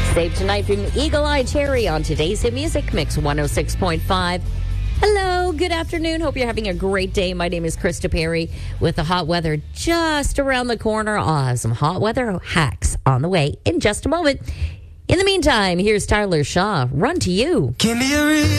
Save Tonight from Eagle Eye Cherry on today's Hit Music Mix 106.5. Hello, good afternoon. Hope you're having a great day. My name is Krista Perry with the hot weather just around the corner. Some hot weather hacks on the way in just a moment. In the meantime, here's Tyler Shaw. Run to You. Give me a reason.